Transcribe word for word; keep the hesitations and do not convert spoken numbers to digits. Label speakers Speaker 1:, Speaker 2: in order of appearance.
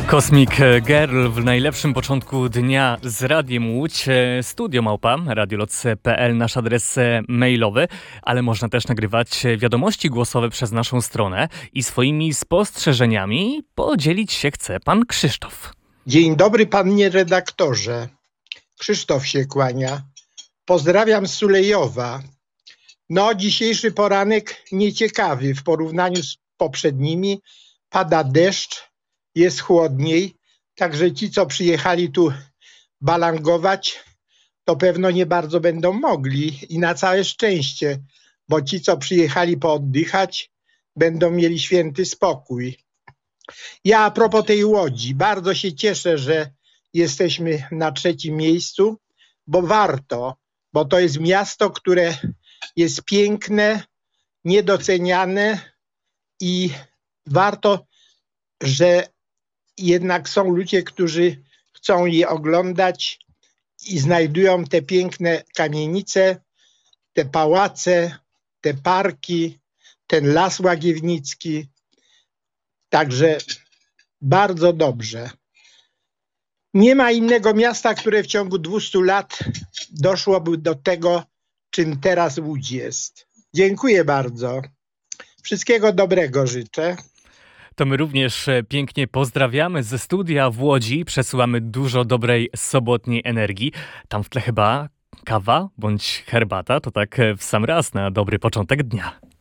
Speaker 1: Cosmic Girl w najlepszym początku dnia z Radiem Łódź. Studio Małpa, radioloc kropka pe el, nasz adres mailowy, ale można też nagrywać wiadomości głosowe przez naszą stronę i swoimi spostrzeżeniami podzielić się chce pan Krzysztof.
Speaker 2: Dzień dobry, panie redaktorze. Krzysztof się kłania. Pozdrawiam z Sulejowa. No, dzisiejszy poranek nieciekawy w porównaniu z poprzednimi. Pada deszcz, jest chłodniej, także ci, co przyjechali tu balangować, to pewno nie bardzo będą mogli i na całe szczęście, bo ci, co przyjechali pooddychać, będą mieli święty spokój. Ja a propos tej Łodzi, bardzo się cieszę, że jesteśmy na trzecim miejscu, bo warto, bo to jest miasto, które jest piękne, niedoceniane i warto, że jednak są ludzie, którzy chcą je oglądać i znajdują te piękne kamienice, te pałace, te parki, ten las łagiewnicki. Także bardzo dobrze. Nie ma innego miasta, które w ciągu dwustu lat doszłoby do tego, czym teraz Łódź jest. Dziękuję bardzo. Wszystkiego dobrego życzę.
Speaker 1: To my również pięknie pozdrawiamy ze studia w Łodzi. Przesyłamy dużo dobrej sobotniej energii. Tam w tle chyba kawa bądź herbata. To tak w sam raz na dobry początek dnia.